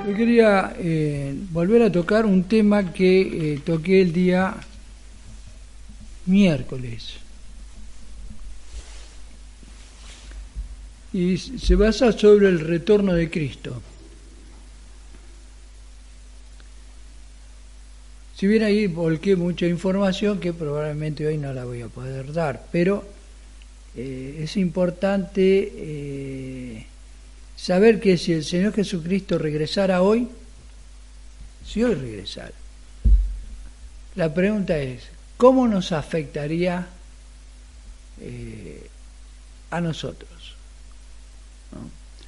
Yo quería volver a tocar un tema que toqué el día miércoles. Y se basa sobre el retorno de Cristo. Si bien ahí volqué mucha información que probablemente hoy no la voy a poder dar, pero es importante saber que si el Señor Jesucristo regresara hoy, si hoy regresara, la pregunta es, ¿cómo nos afectaría a nosotros? ¿No?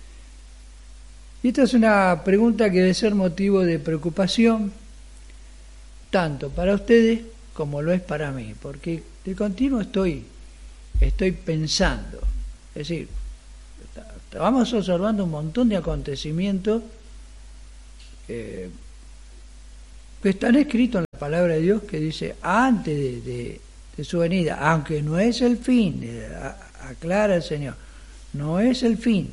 Y esta es una pregunta que debe ser motivo de preocupación, tanto para ustedes como lo es para mí, porque de continuo estoy pensando, es decir, vamos observando un montón de acontecimientos que están escritos en la palabra de Dios, que dice antes de su venida, aunque no es el fin, aclara el Señor, no es el fin,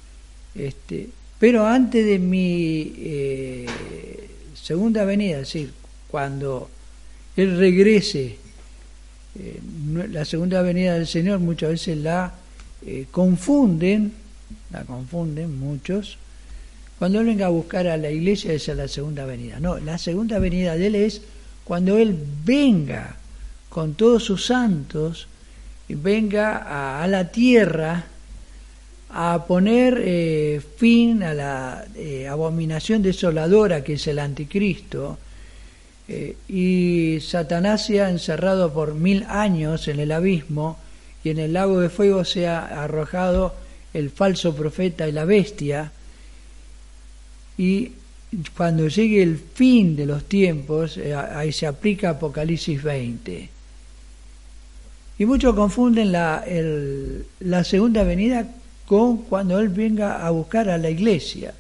pero antes de mi segunda venida, es decir, cuando Él regrese, la segunda venida del Señor muchas veces la confunden muchos. Cuando Él venga a buscar a la iglesia, esa es la segunda venida. No, la segunda venida de Él es cuando Él venga con todos sus santos, y venga a la tierra a poner fin a la abominación desoladora que es el anticristo, y Satanás sea encerrado por 1000 años en el abismo, y en el lago de fuego sea arrojado el falso profeta y la bestia, y cuando llegue el fin de los tiempos, ahí se aplica Apocalipsis 20. Y muchos confunden la segunda venida con cuando Él venga a buscar a la iglesia.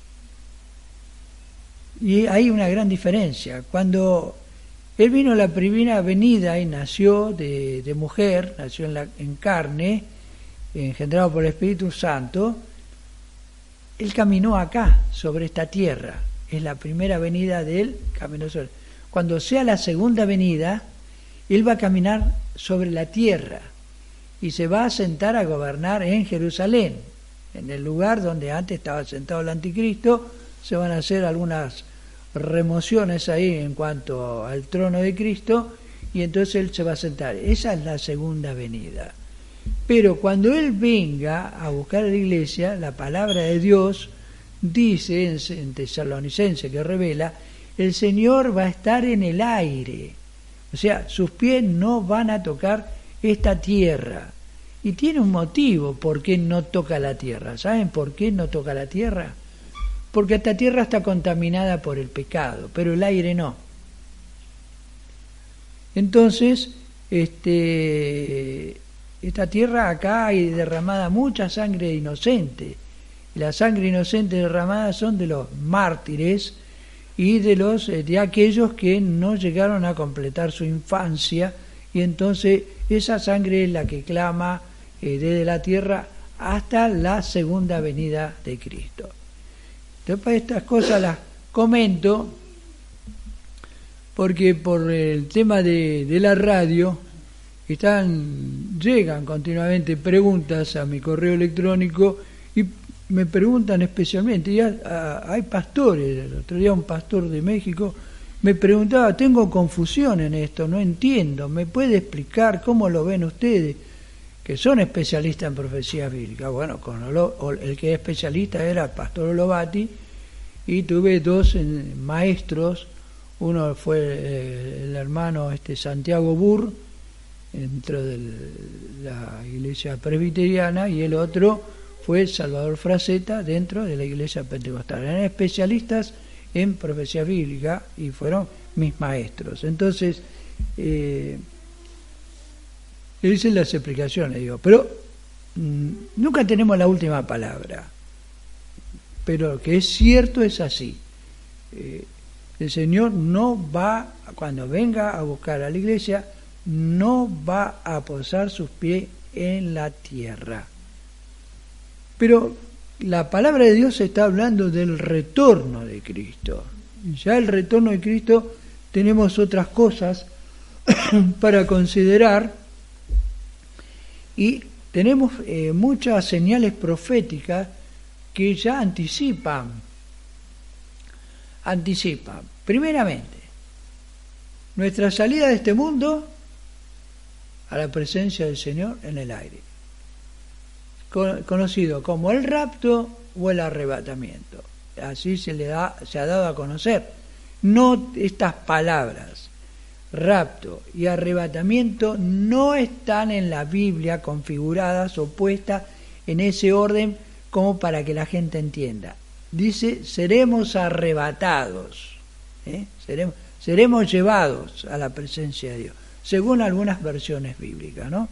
Y hay una gran diferencia. Cuando Él vino a la primera venida y nació de mujer, nació en carne, engendrado por el Espíritu Santo, Él caminó acá, sobre esta tierra. Es la primera venida de Él, caminó sobre. Cuando sea la segunda venida, Él va a caminar sobre la tierra y se va a sentar a gobernar en Jerusalén, en el lugar donde antes estaba sentado el anticristo. Se van a hacer algunas remociones ahí en cuanto al trono de Cristo, y entonces Él se va a sentar. Esa es la segunda venida. Pero cuando Él venga a buscar a la iglesia, la palabra de Dios dice en Tesalonicenses, que revela, el Señor va a estar en el aire. O sea, sus pies no van a tocar esta tierra. Y tiene un motivo por qué no toca la tierra. ¿Saben por qué no toca la tierra? Porque esta tierra está contaminada por el pecado, pero el aire no. Entonces, esta tierra acá hay derramada mucha sangre inocente. Y la sangre inocente derramada son de los mártires y de aquellos que no llegaron a completar su infancia, y entonces esa sangre es la que clama desde la tierra hasta la segunda venida de Cristo. Entonces, estas cosas las comento porque por el tema de la radio llegan continuamente preguntas a mi correo electrónico, y me preguntan especialmente, hay pastores. El otro día un pastor de México me preguntaba, tengo confusión en esto, no entiendo, ¿me puede explicar cómo lo ven ustedes, que son especialistas en profecía bíblica? Bueno, el que es especialista era el pastor Olovati, y tuve dos maestros. Uno fue el hermano Santiago Burr, dentro de la iglesia presbiteriana, y el otro fue Salvador Fraceta, dentro de la iglesia pentecostal. Eran especialistas en profecía bíblica y fueron mis maestros. Entonces, dicen las explicaciones, digo, pero nunca tenemos la última palabra. Pero que es cierto, es así. El Señor no va, cuando venga a buscar a la iglesia, no va a posar sus pies en la tierra. Pero la palabra de Dios está hablando del retorno de Cristo. Ya el retorno de Cristo tenemos otras cosas para considerar y tenemos muchas señales proféticas que ya anticipan. Primeramente, nuestra salida de este mundo a la presencia del Señor en el aire, conocido como el rapto o el arrebatamiento. Así se ha dado a conocer. No, estas palabras, rapto y arrebatamiento, no están en la Biblia configuradas o puestas en ese orden como para que la gente entienda. Dice, seremos arrebatados, seremos llevados a la presencia de Dios, según algunas versiones bíblicas, ¿no?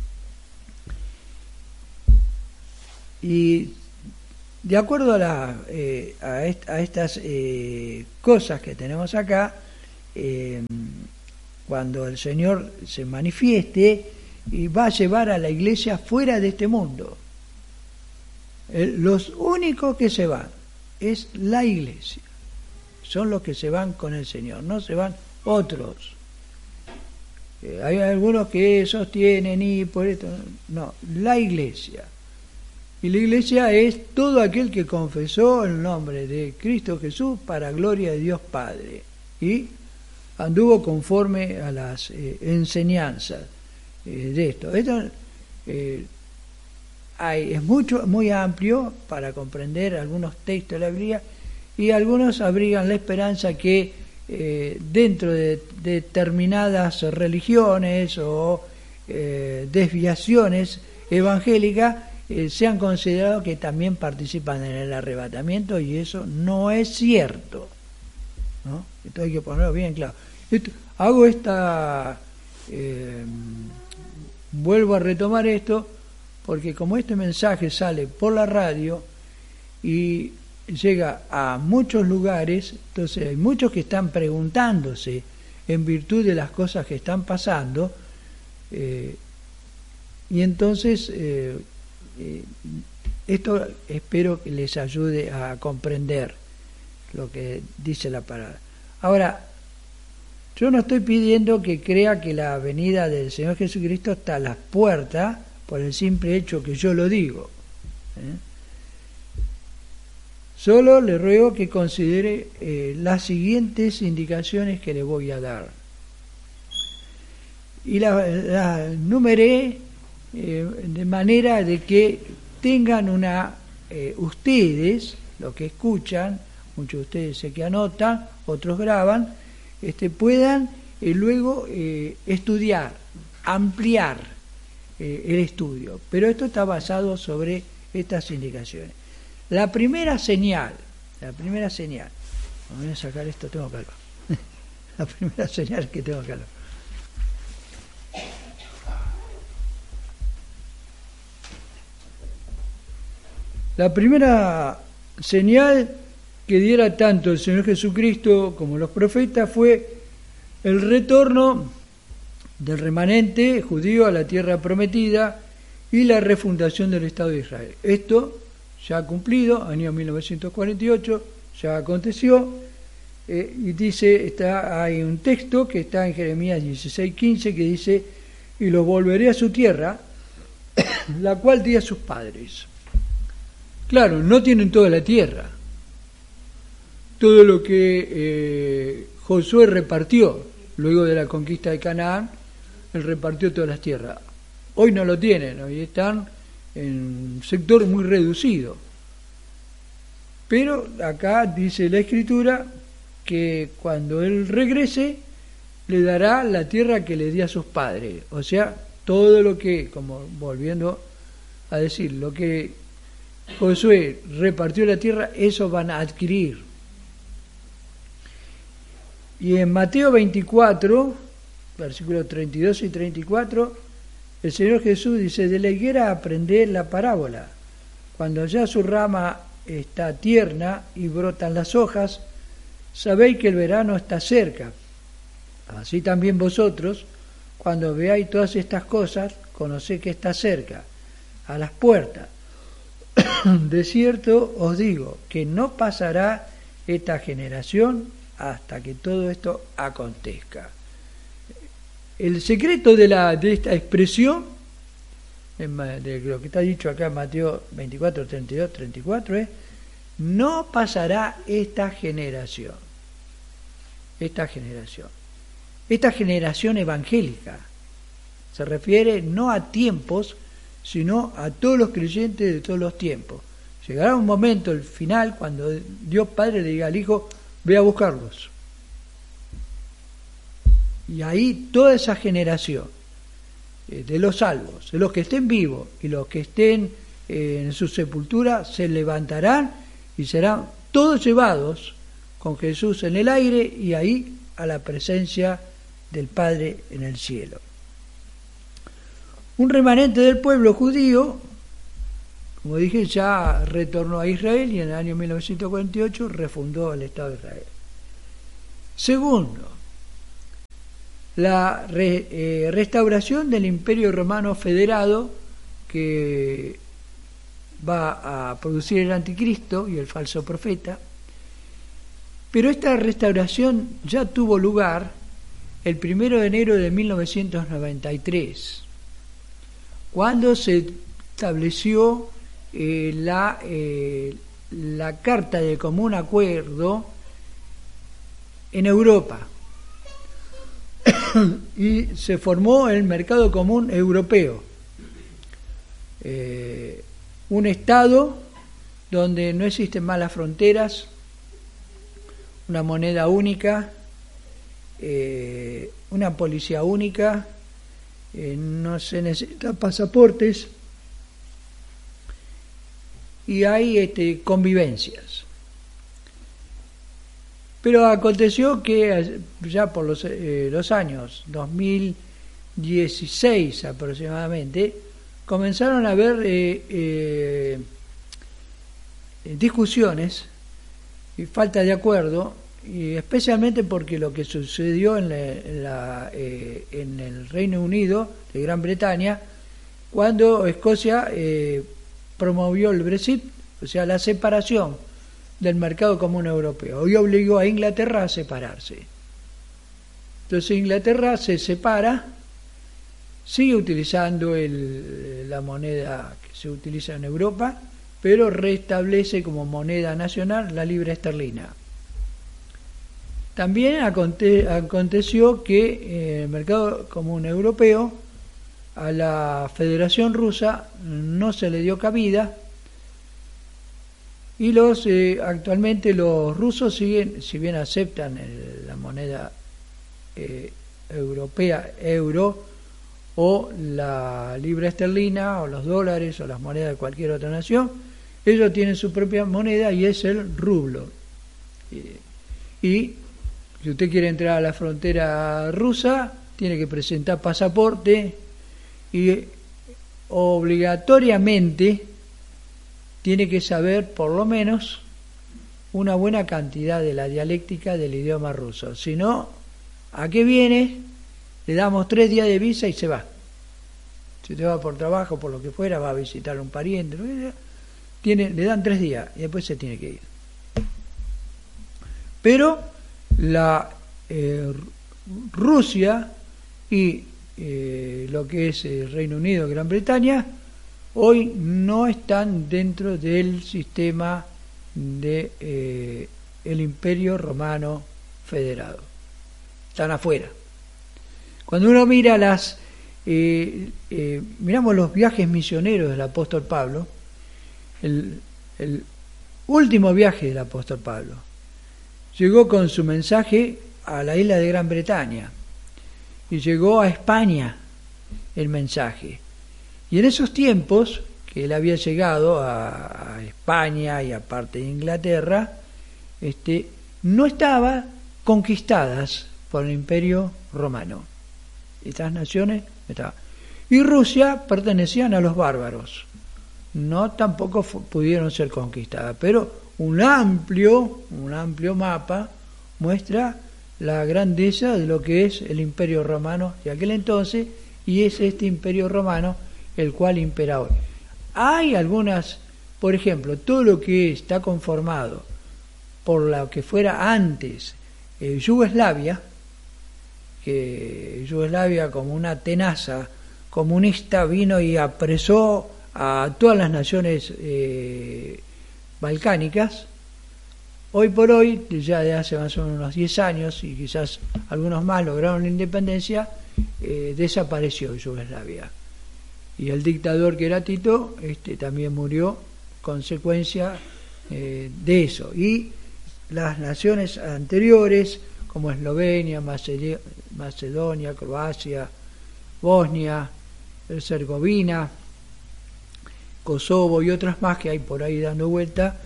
Y de acuerdo a estas cosas que tenemos acá, cuando el Señor se manifieste, y va a llevar a la iglesia fuera de este mundo. Los únicos que se van es la iglesia. Son los que se van con el Señor, no se van otros. Hay algunos que sostienen y por esto. No, la iglesia. Y la iglesia es todo aquel que confesó el nombre de Cristo Jesús para gloria de Dios Padre y anduvo conforme a las enseñanzas de esto. Esto es muy amplio para comprender algunos textos de la Biblia y algunos abrigan la esperanza que dentro de determinadas religiones o desviaciones evangélicas sean considerados que también participan en el arrebatamiento, y eso no es cierto, ¿no? Esto hay que ponerlo bien claro. Vuelvo a retomar esto porque como este mensaje sale por la radio y llega a muchos lugares, entonces hay muchos que están preguntándose en virtud de las cosas que están pasando, y entonces esto espero que les ayude a comprender lo que dice la palabra. Ahora, yo no estoy pidiendo que crea que la venida del Señor Jesucristo está a las puertas por el simple hecho que yo lo digo. Solo le ruego que considere las siguientes indicaciones que le voy a dar. Y las numeré de manera de que tengan ustedes, los que escuchan, muchos de ustedes sé que anotan, otros graban, puedan luego estudiar, ampliar el estudio. Pero esto está basado sobre estas indicaciones. La primera señal, voy a sacar esto, tengo calor. La primera señal es que tengo calor. La primera señal que diera tanto el Señor Jesucristo como los profetas fue el retorno del remanente judío a la tierra prometida y la refundación del Estado de Israel. Esto ya ha cumplido, año 1948, ya aconteció, y dice, hay un texto que está en Jeremías 16:15 que dice, y los volveré a su tierra, la cual di a sus padres. Claro, no tienen toda la tierra. Todo lo que Josué repartió luego de la conquista de Canaán, él repartió todas las tierras. Hoy no lo tienen, hoy están en un sector muy reducido. Pero acá dice la Escritura que cuando él regrese, le dará la tierra que le dio a sus padres. O sea, todo lo que, como volviendo a decir, lo que Josué repartió la tierra, eso van a adquirir. Y en Mateo 24, versículos 32 y 34, el Señor Jesús dice, de la higuera aprended la parábola. Cuando ya su rama está tierna y brotan las hojas, sabéis que el verano está cerca. Así también vosotros, cuando veáis todas estas cosas, conoced que está cerca, a las puertas. De cierto os digo que no pasará esta generación hasta que todo esto acontezca. El secreto de esta expresión, de lo que está dicho acá en Mateo 24, 32, 34, es: no pasará esta generación. Esta generación evangélica se refiere no a tiempos, sino a todos los creyentes de todos los tiempos. Llegará un momento, el final, cuando Dios Padre le diga al Hijo: ve a buscarlos. Y ahí toda esa generación de los salvos, de los que estén vivos y los que estén en su sepultura, se levantarán y serán todos llevados con Jesús en el aire y ahí a la presencia del Padre en el cielo. Un remanente del pueblo judío, como dije, ya retornó a Israel y en el año 1948 refundó el Estado de Israel. Segundo, la restauración del Imperio Romano Federado que va a producir el anticristo y el falso profeta. Pero esta restauración ya tuvo lugar el 1 de enero de 1993, cuando se estableció la Carta de Común Acuerdo en Europa y se formó el Mercado Común Europeo, un Estado donde no existen más las fronteras, una moneda única, una policía única, no se necesitan pasaportes y hay convivencias. Pero aconteció que ya por los años 2016 aproximadamente comenzaron a haber discusiones y falta de acuerdo, y especialmente porque lo que sucedió en el Reino Unido de Gran Bretaña, cuando Escocia promovió el Brexit, o sea, la separación del mercado común europeo, y obligó a Inglaterra a separarse. Entonces Inglaterra se separa, sigue utilizando la moneda que se utiliza en Europa, pero restablece como moneda nacional la libra esterlina. También aconteció que el mercado común europeo, a la Federación Rusa no se le dio cabida, y actualmente los rusos siguen, si bien aceptan la moneda europea, euro, o la libra esterlina, o los dólares, o las monedas de cualquier otra nación, ellos tienen su propia moneda y es el rublo. Y si usted quiere entrar a la frontera rusa, tiene que presentar pasaporte y obligatoriamente tiene que saber por lo menos una buena cantidad de la dialéctica del idioma ruso. Si no, ¿a qué viene? Le damos 3 días de visa y se va. Si usted va por trabajo, por lo que fuera, va a visitar a un pariente, le dan 3 días y después se tiene que ir. Pero la Rusia y lo que es el Reino Unido, Gran Bretaña, hoy no están dentro del sistema de el Imperio Romano Federado. Están afuera. Cuando uno mira miramos los viajes misioneros del apóstol Pablo, el último viaje del apóstol Pablo, llegó con su mensaje a la isla de Gran Bretaña y llegó a España el mensaje. Y en esos tiempos que él había llegado a España y a parte de Inglaterra, no estaban conquistadas por el Imperio Romano. Estas naciones estaban. Y Rusia pertenecían a los bárbaros. No tampoco pudieron ser conquistadas, pero un amplio mapa muestra la grandeza de lo que es el Imperio Romano de aquel entonces, y es este Imperio Romano el cual impera hoy. Hay algunas por ejemplo, todo lo que está conformado por lo que fuera antes Yugoslavia, que Yugoslavia como una tenaza comunista vino y apresó a todas las naciones balcánicas. Hoy por hoy, ya de hace más o menos unos 10 años, y quizás algunos más lograron la independencia, desapareció Yugoslavia. Y el dictador que era Tito también murió consecuencia de eso. Y las naciones anteriores, como Eslovenia, Macedonia, Croacia, Bosnia, Herzegovina, Kosovo y otras más que hay por ahí dando vuelta,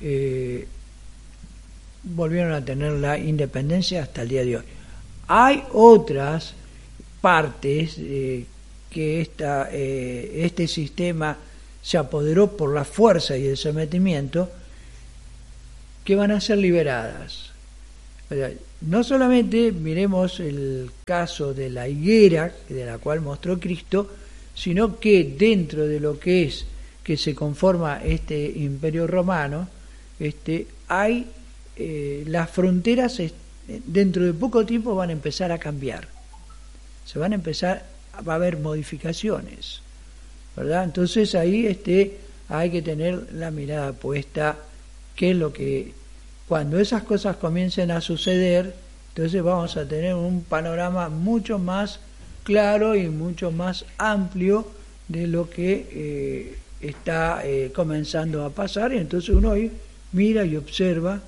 volvieron a tener la independencia hasta el día de hoy. Hay otras partes que este sistema se apoderó por la fuerza y el sometimiento, que van a ser liberadas. No solamente miremos el caso de la higuera, de la cual mostró Cristo, sino que dentro de lo que es que se conforma este imperio romano, hay las fronteras dentro de poco tiempo van a empezar a cambiar. Va a haber modificaciones, ¿verdad? Entonces ahí hay que tener la mirada puesta, que es lo que cuando esas cosas comiencen a suceder, entonces vamos a tener un panorama mucho más claro y mucho más amplio de lo que está comenzando a pasar, y entonces uno ahí mira y observa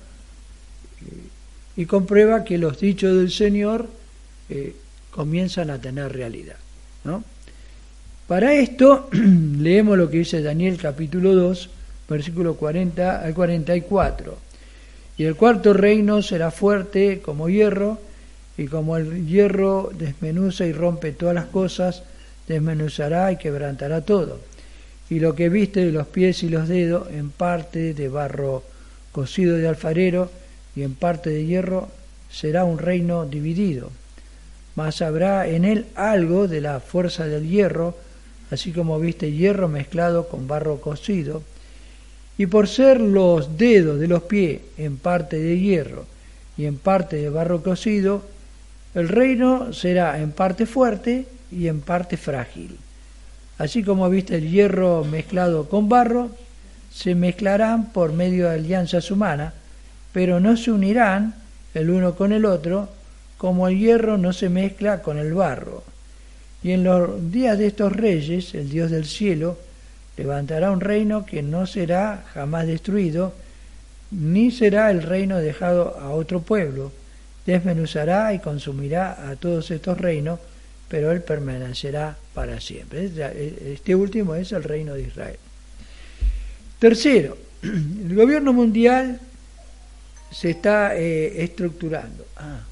y comprueba que los dichos del Señor comienzan a tener realidad, ¿no? Para esto leemos lo que dice Daniel capítulo 2, versículo 40 al 44. Y el cuarto reino será fuerte como hierro, y como el hierro desmenuza y rompe todas las cosas, desmenuzará y quebrantará todo. Y lo que viste de los pies y los dedos, en parte de barro cocido de alfarero y en parte de hierro, será un reino dividido. Mas habrá en él algo de la fuerza del hierro, así como viste hierro mezclado con barro cocido. Y por ser los dedos de los pies en parte de hierro y en parte de barro cocido, el reino será en parte fuerte y en parte frágil. Así como viste el hierro mezclado con barro, se mezclarán por medio de alianzas humanas, pero no se unirán el uno con el otro, como el hierro no se mezcla con el barro. Y en los días de estos reyes, el Dios del cielo levantará un reino que no será jamás destruido, ni será el reino dejado a otro pueblo. Desmenuzará y consumirá a todos estos reinos, pero él permanecerá para siempre. Este último es el reino de Israel. Tercero, el gobierno mundial se está estructurando.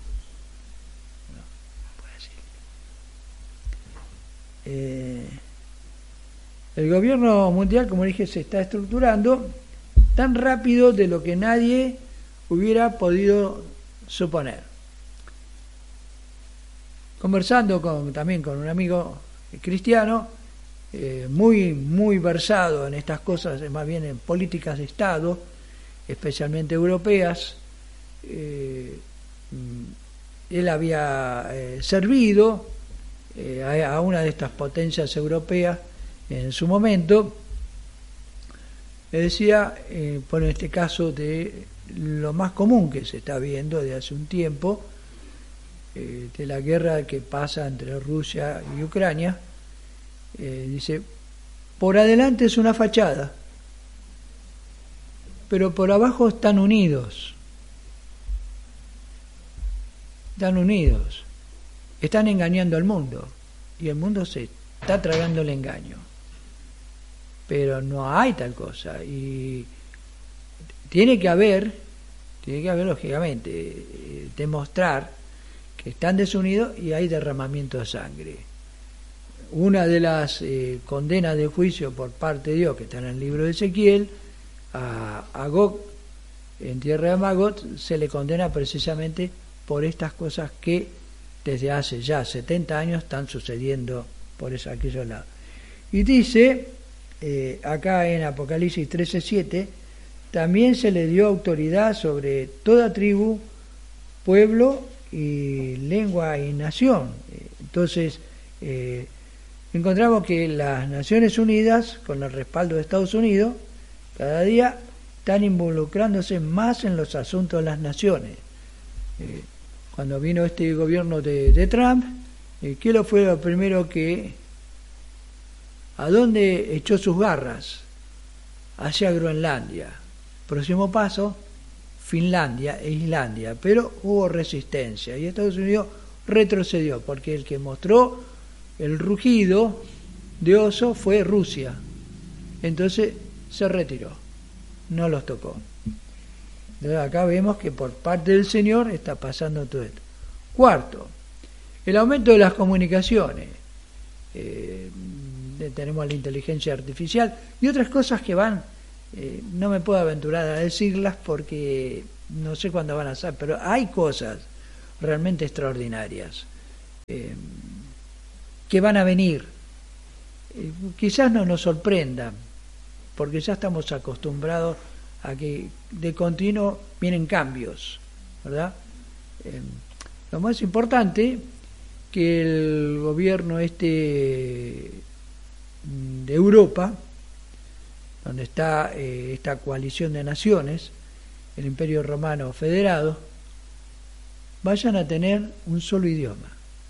El gobierno mundial, como dije, se está estructurando tan rápido de lo que nadie hubiera podido suponer. Conversando también con un amigo cristiano, muy versado en estas cosas, más bien en políticas de Estado, especialmente europeas, él había servido a una de estas potencias europeas en su momento. Le decía, por este caso de lo más común que se está viendo desde hace un tiempo, de la guerra que pasa entre Rusia y Ucrania, dice, por adelante es una fachada, pero por abajo están unidos, están engañando al mundo, y el mundo se está tragando el engaño. Pero no hay tal cosa, y tiene que haber lógicamente demostrar que están desunidos y hay derramamiento de sangre. Una de las condenas de juicio por parte de Dios, que está en el libro de Ezequiel, a Gog en tierra de Magot, se le condena precisamente por estas cosas que desde hace ya 70 años están sucediendo por aquellos lados. Y dice acá en Apocalipsis 13:7, también se le dio autoridad sobre toda tribu, pueblo y lengua y nación. Entonces, encontramos que las Naciones Unidas, con el respaldo de Estados Unidos, cada día están involucrándose más en los asuntos de las naciones. Cuando vino este gobierno de Trump, ¿qué fue lo primero a dónde echó sus garras? Hacia Groenlandia. Próximo paso, Finlandia e Islandia, pero hubo resistencia y Estados Unidos retrocedió, porque el que mostró el rugido de oso fue Rusia. Entonces se retiró, no los tocó. Entonces acá vemos que por parte del Señor está pasando todo esto. Cuarto, el aumento de las comunicaciones. Tenemos la inteligencia artificial y otras cosas que van, no me puedo aventurar a decirlas porque no sé cuándo van a ser, pero hay cosas realmente extraordinarias que van a venir. Quizás no nos sorprendan, porque ya estamos acostumbrados a que de continuo vienen cambios, ¿verdad? Lo más importante, que el gobierno de Europa, donde está esta coalición de naciones, el Imperio Romano Federado, vayan a tener un solo idioma.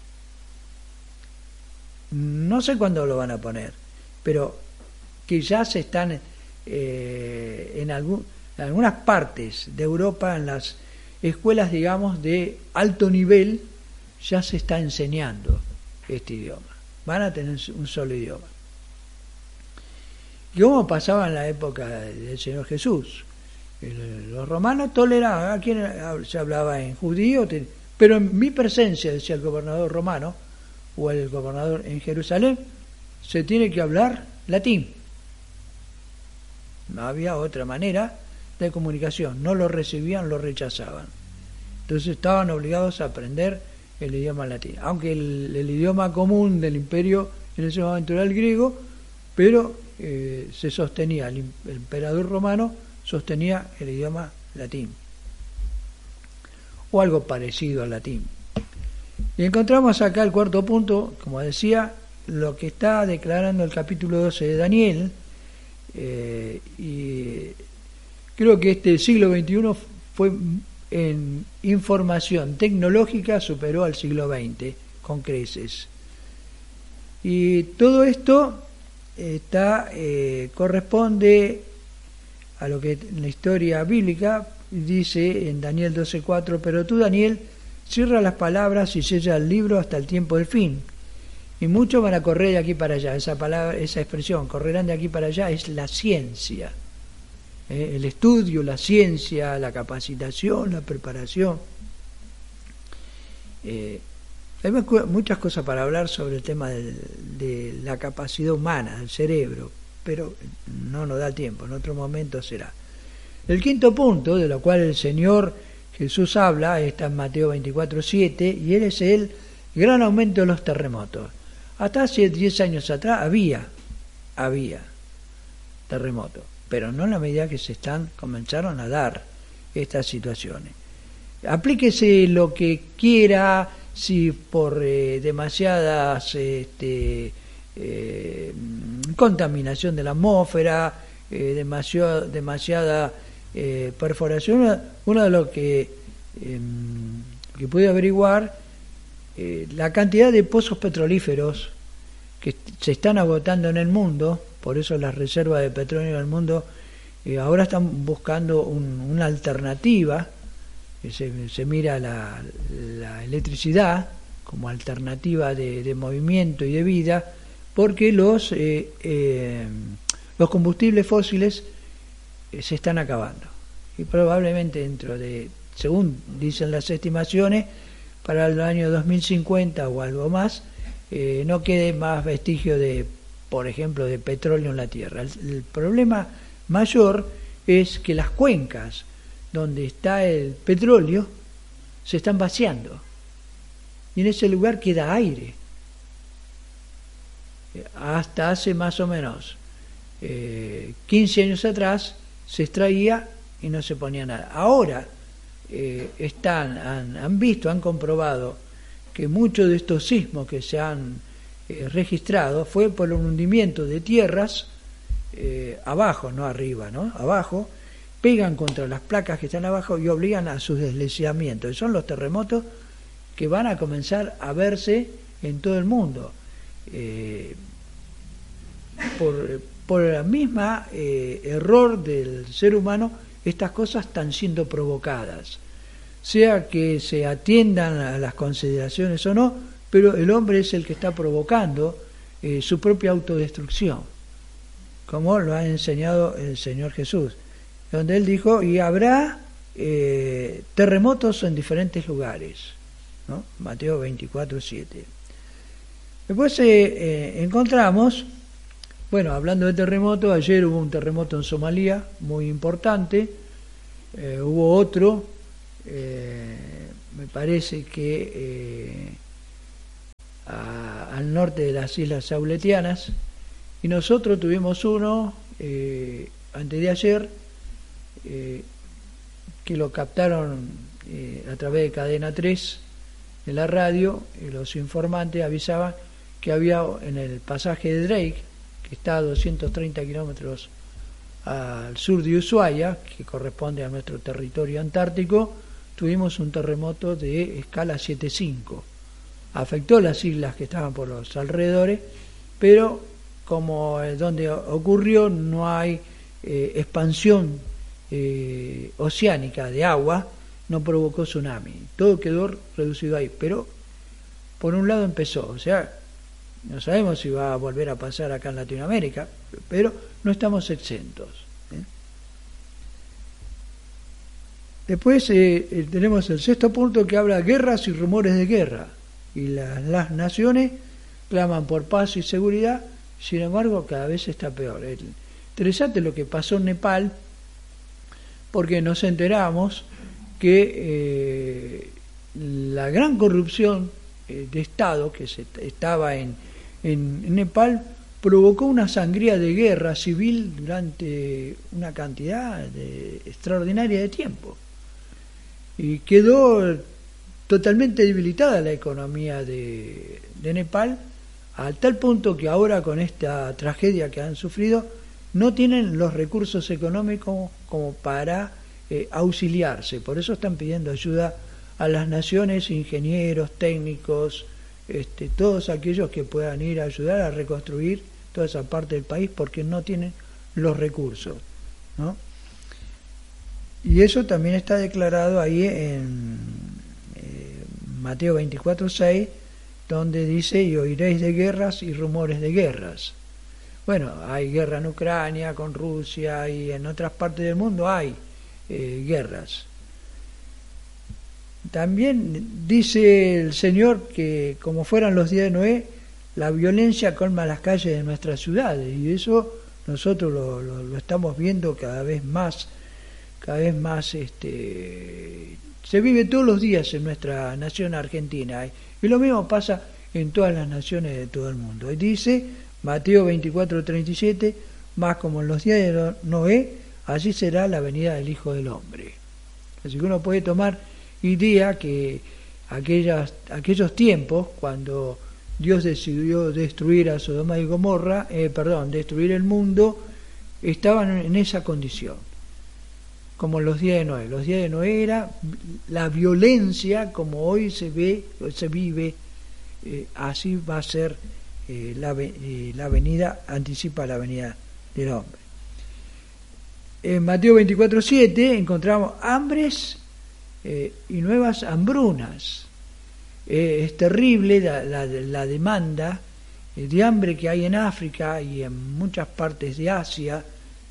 No sé cuándo lo van a poner, pero que ya se están en algunas partes de Europa, en las escuelas, digamos, de alto nivel, ya se está enseñando este idioma. Van a tener un solo idioma. Y como pasaba en la época del Señor Jesús, los romanos toleraban, aquí se hablaba en judío, pero en mi presencia, decía el gobernador romano, o el gobernador en Jerusalén, se tiene que hablar latín. No había otra manera de comunicación, no lo recibían, lo rechazaban. Entonces estaban obligados a aprender el idioma latín, aunque el idioma común del imperio en ese momento era el griego, pero se sostenía, el emperador romano sostenía el idioma latín, o algo parecido al latín. Y encontramos acá el cuarto punto, como decía, lo que está declarando el capítulo 12 de Daniel, y creo que este siglo XXI fue en información tecnológica, superó al siglo XX con creces. Y todo esto corresponde a lo que en la historia bíblica dice en Daniel 12:4, pero tú, Daniel, cierra las palabras y sella el libro hasta el tiempo del fin. Y muchos van a correr de aquí para allá. Esa palabra, esa expresión, correrán de aquí para allá, es la ciencia. El estudio, la ciencia, la capacitación, la preparación. Hay muchas cosas para hablar sobre el tema de la capacidad humana, del cerebro, pero no nos da tiempo, en otro momento será. El quinto punto, de lo cual el Señor Jesús habla, está en Mateo 24:7, y él es el gran aumento de los terremotos. Hasta hace 10 años atrás había terremotos, pero no en la medida que comenzaron a dar estas situaciones. Aplíquese lo que quiera, si por demasiadas contaminación de la atmósfera, demasiada perforación. Uno de los que pude averiguar, la cantidad de pozos petrolíferos que se están agotando en el mundo, por eso las reservas de petróleo en el mundo ahora están buscando una alternativa. Se mira la electricidad como alternativa de movimiento y de vida, porque los combustibles fósiles se están acabando, y probablemente según dicen las estimaciones, para el año 2050 o algo más, no quede más vestigio por ejemplo, de petróleo en la Tierra. El problema mayor es que las cuencas donde está el petróleo se están vaciando, y en ese lugar queda aire. Hasta hace más o menos 15 años atrás se extraía y no se ponía nada. Ahora han visto, han comprobado que muchos de estos sismos que se han registrado fue por un hundimiento de tierras abajo, no arriba, ¿no? Abajo, pegan contra las placas que están abajo y obligan a su deslizamiento. Y son los terremotos que van a comenzar a verse en todo el mundo. Por la misma error del ser humano, estas cosas están siendo provocadas. Sea que se atiendan a las consideraciones o no, pero el hombre es el que está provocando su propia autodestrucción, como lo ha enseñado el Señor Jesús, donde Él dijo, y habrá terremotos en diferentes lugares, ¿no? Mateo 24:7. Después encontramos, bueno, hablando de terremotos, ayer hubo un terremoto en Somalia, muy importante, hubo otro, me parece que al norte de las Islas Sauletianas, y nosotros tuvimos uno antes de ayer, que lo captaron a través de Cadena 3 de la radio, y los informantes avisaban que había en el pasaje de Drake, que está a 230 kilómetros al sur de Ushuaia, que corresponde a nuestro territorio antártico, tuvimos un terremoto de escala 7.5. Afectó las islas que estaban por los alrededores, pero como donde ocurrió no hay expansión oceánica de agua, no provocó tsunami. Todo quedó reducido ahí, pero por un lado empezó, o sea, no sabemos si va a volver a pasar acá en Latinoamérica, pero no estamos exentos. Después tenemos el sexto punto, que habla de guerras y rumores de guerra. Y las naciones claman por paz y seguridad, sin embargo cada vez está peor. Interesante lo que pasó en Nepal, porque nos enteramos que la gran corrupción de Estado que estaba en Nepal provocó una sangría de guerra civil durante una cantidad extraordinaria de tiempo. Y quedó totalmente debilitada la economía de Nepal, a tal punto que ahora, con esta tragedia que han sufrido, no tienen los recursos económicos como para auxiliarse. Por eso están pidiendo ayuda a las naciones, ingenieros, técnicos, todos aquellos que puedan ir a ayudar a reconstruir toda esa parte del país, porque no tienen los recursos, ¿no? Y eso también está declarado ahí en Mateo 24:6, donde dice, y oiréis de guerras y rumores de guerras. Bueno, hay guerra en Ucrania, con Rusia, y en otras partes del mundo hay guerras. También dice el Señor que, como fueran los días de Noé, la violencia colma las calles de nuestras ciudades, y eso nosotros lo estamos viendo cada vez más se vive todos los días en nuestra nación argentina, y lo mismo pasa en todas las naciones de todo el mundo. Y dice Mateo 24:37, más como en los días de Noé, así será la venida del Hijo del Hombre. Así que uno puede tomar idea que aquellos tiempos, cuando Dios decidió destruir a Sodoma y Gomorra, destruir el mundo, estaban en esa condición, como en los días de Noé. Los días de Noé era la violencia como hoy se vive, así va a ser la venida, anticipa la venida del hombre. En Mateo 24:7 encontramos hambres y nuevas hambrunas. Es terrible la demanda de hambre que hay en África y en muchas partes de Asia,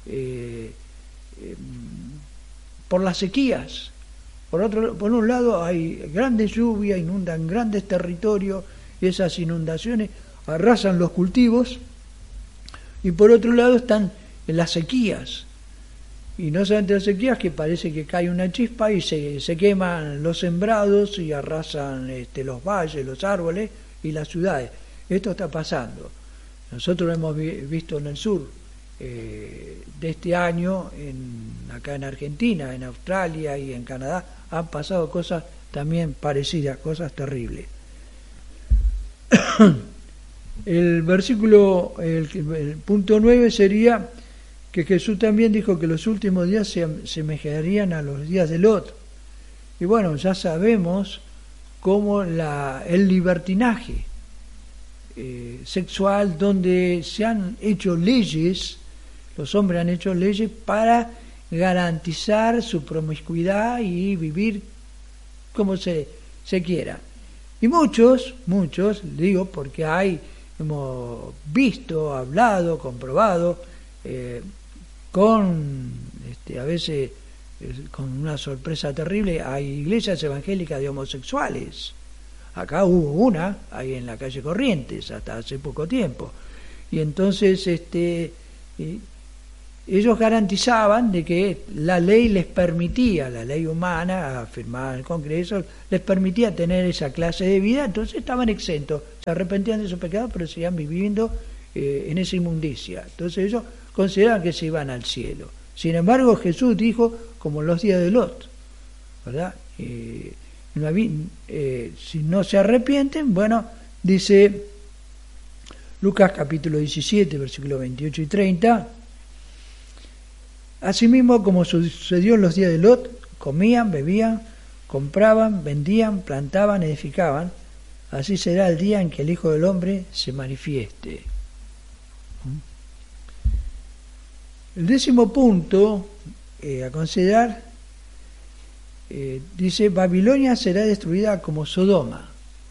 por las sequías. Por un lado hay grandes lluvias, inundan grandes territorios, y esas inundaciones arrasan los cultivos, y por otro lado están las sequías, y no solamente las sequías, que parece que cae una chispa y se queman los sembrados y arrasan los valles, los árboles y las ciudades. Esto está pasando. Nosotros lo hemos visto en el sur, de este año acá en Argentina, en Australia y en Canadá, han pasado cosas también parecidas, cosas terribles. El punto 9 sería que Jesús también dijo que los últimos días se asemejarían a los días de Lot. Y bueno, ya sabemos cómo el libertinaje sexual, donde se han hecho leyes, los hombres han hecho leyes para garantizar su promiscuidad y vivir como se quiera. Y muchos, digo, porque hemos visto, hablado, comprobado, a veces con una sorpresa terrible, hay iglesias evangélicas de homosexuales. Acá hubo una, ahí en la calle Corrientes, hasta hace poco tiempo. Y entonces ellos garantizaban de que la ley les permitía, la ley humana firmada en el Congreso, les permitía tener esa clase de vida, entonces estaban exentos, se arrepentían de sus pecados, pero seguían viviendo en esa inmundicia. Entonces ellos consideraban que se iban al cielo. Sin embargo, Jesús dijo, como los días de Lot, ¿verdad? Si no se arrepienten, bueno, dice Lucas capítulo 17, versículos 28 y 30, asimismo como sucedió en los días de Lot, comían, bebían, compraban, vendían, plantaban, edificaban, así será el día en que el Hijo del Hombre se manifieste. El 10º punto a considerar, dice, Babilonia será destruida como Sodoma.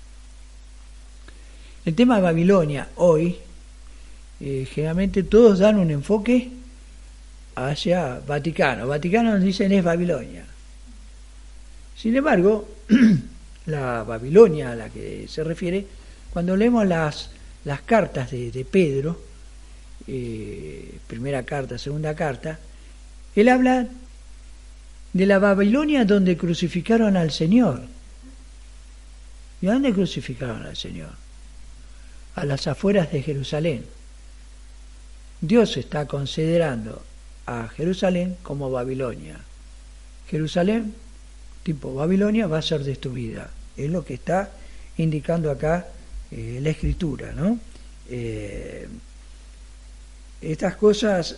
El tema de Babilonia hoy, generalmente todos dan un enfoque hacia Vaticano. Vaticano nos dicen es Babilonia. Sin embargo, la Babilonia a la que se refiere, cuando leemos las cartas de Pedro, primera carta, segunda carta, él habla de la Babilonia donde crucificaron al Señor. ¿Y a dónde crucificaron al Señor? A las afueras de Jerusalén. Dios está considerando a Jerusalén como Babilonia. Jerusalén, tipo Babilonia, va a ser destruida. Es lo que está indicando acá la Escritura, ¿no? Estas cosas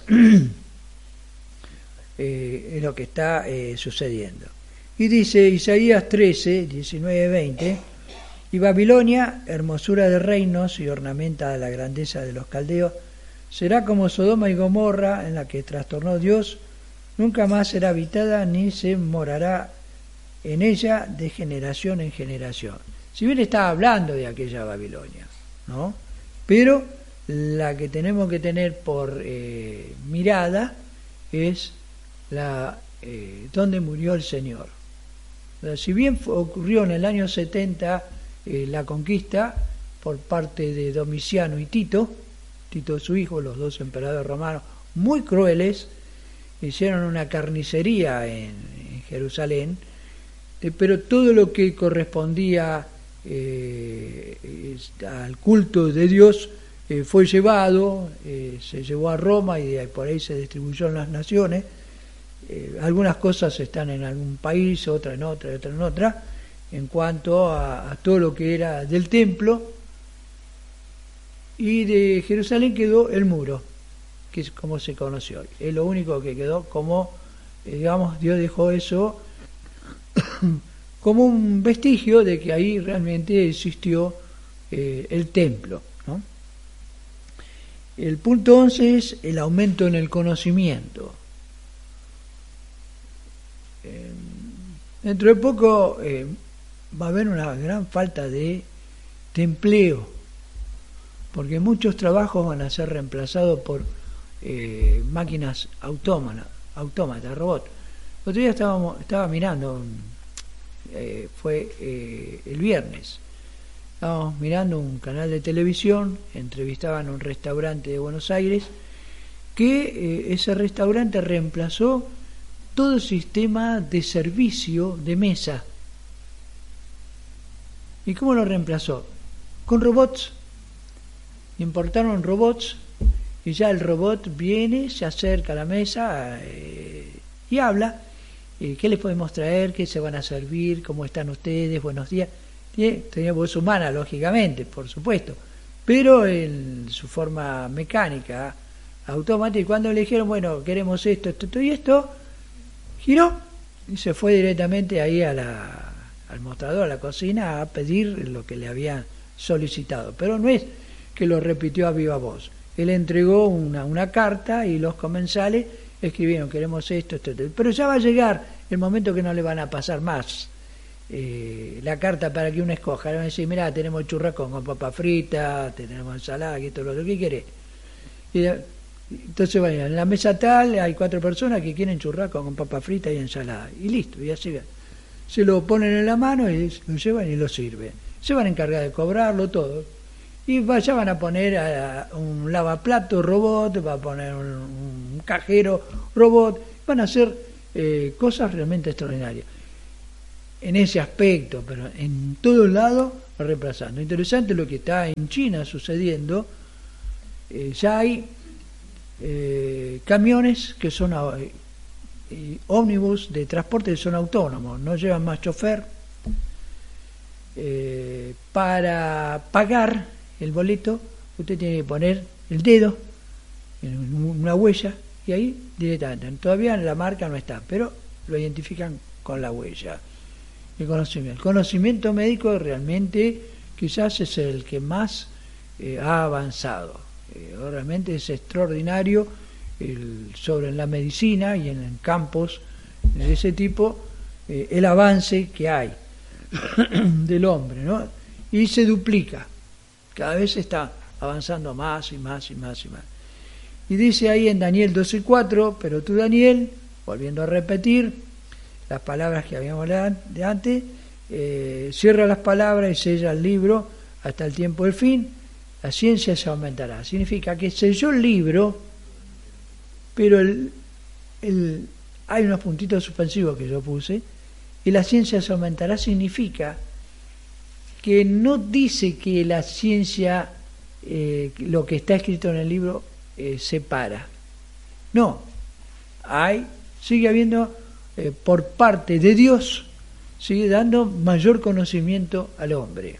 es lo que está sucediendo. Y dice Isaías 13, 19, 20, y Babilonia, hermosura de reinos y ornamenta de la grandeza de los caldeos, será como Sodoma y Gomorra, en la que trastornó Dios, nunca más será habitada ni se morará en ella de generación en generación. Si bien está hablando de aquella Babilonia, ¿no? Pero la que tenemos que tener por mirada es donde murió el Señor. Si bien ocurrió en el año 70 la conquista por parte de Domiciano y Tito su hijo, los dos emperadores romanos, muy crueles, hicieron una carnicería en Jerusalén, pero todo lo que correspondía al culto de Dios fue llevado, se llevó a Roma y por ahí se distribuyó en las naciones. Algunas cosas están en algún país, otras en otra, y otras en otra, en cuanto a todo lo que era del templo. Y de Jerusalén quedó el muro, que es como se conoció hoy. Es lo único que quedó, como, digamos, Dios dejó eso como un vestigio de que ahí realmente existió el templo, ¿no? El punto 11 es el aumento en el conocimiento. Dentro de poco va a haber una gran falta de empleo, porque muchos trabajos van a ser reemplazados por máquinas autómatas, robots. El otro día estaba mirando, fue el viernes, estábamos mirando un canal de televisión, entrevistaban a un restaurante de Buenos Aires, que ese restaurante reemplazó todo el sistema de servicio de mesa. ¿Y cómo lo reemplazó? Con robots. Importaron robots y ya el robot viene, se acerca a la mesa y habla. ¿Qué les podemos traer? ¿Qué se van a servir? ¿Cómo están ustedes? Buenos días. Tenía voz humana, lógicamente, por supuesto, pero en su forma mecánica, automática. Y cuando le dijeron, bueno, queremos esto, esto y esto, giró y se fue directamente ahí al mostrador, a la cocina, a pedir lo que le habían solicitado. Pero no es que lo repitió a viva voz. Él entregó una carta y los comensales escribieron, queremos esto, esto. Pero ya va a llegar el momento que no le van a pasar más la carta para que uno escoja. Le van a decir, mirá, tenemos churrasco con papa frita, tenemos ensalada, y esto, lo que querés. Y entonces, bueno, en la mesa tal hay 4 personas que quieren churrasco con papa frita y ensalada. Y listo, y así se lo ponen en la mano y lo llevan y lo sirven. Se van a encargar de cobrarlo todo. Y ya van a poner un lavaplato robot, va a poner un cajero robot, van a hacer cosas realmente extraordinarias. En ese aspecto, pero en todos lados va reemplazando. Interesante lo que está en China sucediendo. Ya hay camiones que son ómnibus de transporte que son autónomos, no llevan más chofer. Para pagar el boleto usted tiene que poner el dedo en una huella y ahí directamente. Todavía la marca no está, pero lo identifican con la huella. El conocimiento médico realmente quizás es el que más ha avanzado. Realmente es extraordinario sobre la medicina y en campos de ese tipo el avance que hay del hombre, ¿no? Y se duplica, cada vez está avanzando más y más y más y más. Y dice ahí en Daniel 12:4, pero tú, Daniel, volviendo a repetir las palabras que habíamos leído de antes, cierra las palabras y sella el libro hasta el tiempo del fin, la ciencia se aumentará. Significa que selló el libro, pero hay unos puntitos suspensivos que yo puse, y la ciencia se aumentará significa que no dice que la ciencia, lo que está escrito en el libro, separa. No, sigue habiendo, por parte de Dios, sigue dando mayor conocimiento al hombre.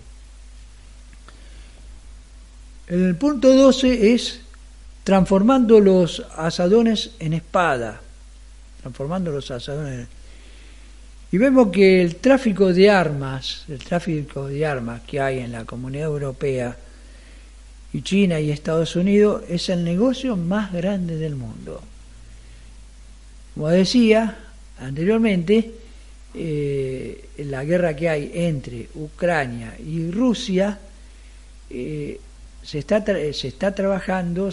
El punto 12 es transformando los asadones en espada. Transformando los asadones. Y vemos que el tráfico de armas que hay en la Comunidad Europea y China y Estados Unidos es el negocio más grande del mundo. Como decía anteriormente, la guerra que hay entre Ucrania y Rusia se está trabajando,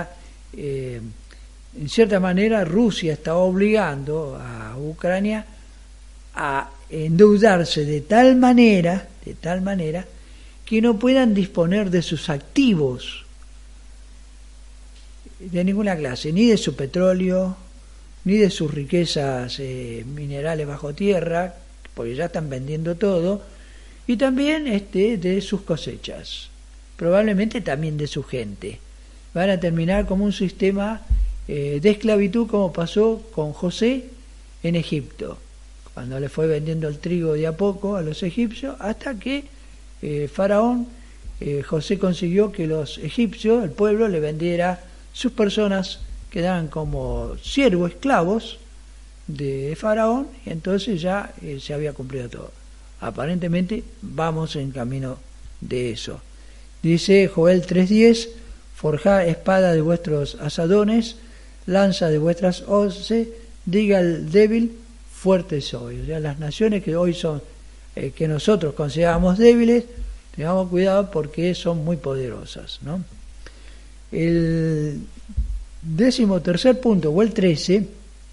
en cierta manera Rusia está obligando a Ucrania a endeudarse de tal manera que no puedan disponer de sus activos de ninguna clase, ni de su petróleo, ni de sus riquezas minerales bajo tierra, porque ya están vendiendo todo, y también de sus cosechas, probablemente también de su gente. Van a terminar como un sistema de esclavitud, como pasó con José en Egipto, cuando le fue vendiendo el trigo de a poco a los egipcios, hasta que Faraón, José consiguió que los egipcios, el pueblo, le vendiera sus personas, quedaban como siervos, esclavos de Faraón, y entonces ya se había cumplido todo. Aparentemente vamos en camino de eso. Dice Joel 3:10, forjad espada de vuestros asadones, lanza de vuestras hoces, diga el débil, fuerte soy. O sea, las naciones que hoy son, que nosotros consideramos débiles, tengamos cuidado porque son muy poderosas, ¿no? El 13º punto, o el 13,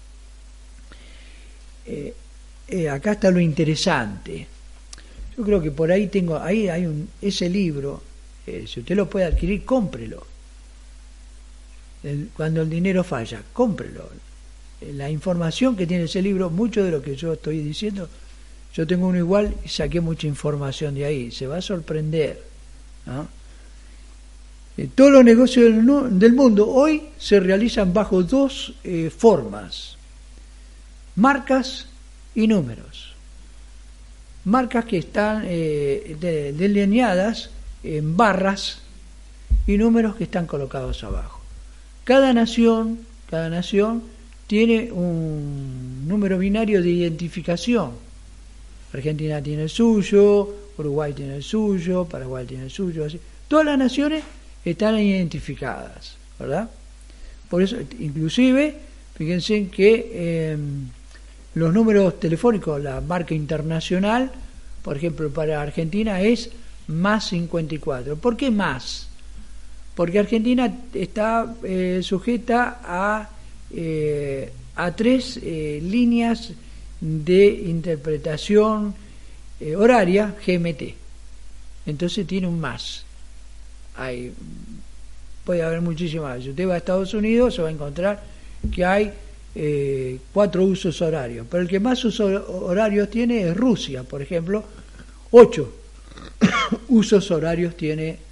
acá está lo interesante. Yo creo que por ahí hay ese libro, si usted lo puede adquirir, cómprelo. Cuando el dinero falla, cómprelo. La información que tiene ese libro, mucho de lo que yo estoy diciendo, yo tengo uno igual y saqué mucha información de ahí, se va a sorprender, ¿no? Todos los negocios del mundo hoy se realizan bajo dos formas: marcas y números. Marcas que están delineadas en barras y números que están colocados abajo. Cada nación tiene un número binario de identificación. Argentina tiene el suyo, Uruguay tiene el suyo, Paraguay tiene el suyo, así. Todas las naciones están identificadas, ¿verdad? Por eso, inclusive, fíjense que los números telefónicos, la marca internacional, por ejemplo, para Argentina es más 54. ¿Por qué más? Porque Argentina está sujeta a 3 líneas de interpretación horaria GMT. Entonces tiene un más. Puede haber muchísimas. Si usted va a Estados Unidos, se va a encontrar que hay 4 usos horarios. Pero el que más usos horarios tiene es Rusia, por ejemplo. 8 usos horarios tiene